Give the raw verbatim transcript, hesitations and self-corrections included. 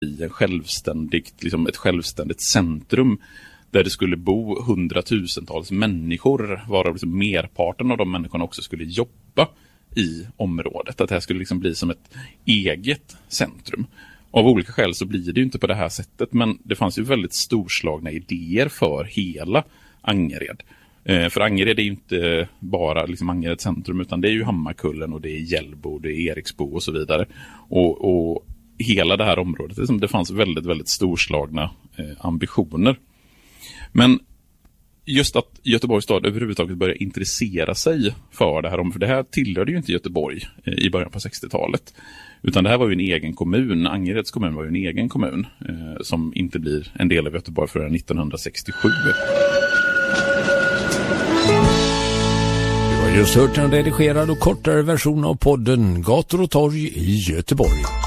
i en självständigt, liksom ett självständigt centrum där det skulle bo hundratusentals människor, varav liksom merparten av de människorna också skulle jobba i området. Att det här skulle liksom bli som ett eget centrum. Av olika skäl så blir det ju inte på det här sättet, men det fanns ju väldigt storslagna idéer för hela Angered. Eh, för Angered är ju inte bara liksom Angered centrum, utan det är ju Hammarkullen och det är Hjällbo, det är Eriksbo och så vidare. Och, och hela det här området, liksom, det fanns väldigt, väldigt storslagna eh, ambitioner. Men just att Göteborgs stad överhuvudtaget började intressera sig för det här området, för det här tillhörde ju inte Göteborg eh, i början på sextiotalet. Utan det här var ju en egen kommun. Angereds kommun var ju en egen kommun eh, som inte blir en del av Göteborg förrän nittonhundrasextiosju. Du har just hört en redigerad och kortare version av podden Gator och torg i Göteborg.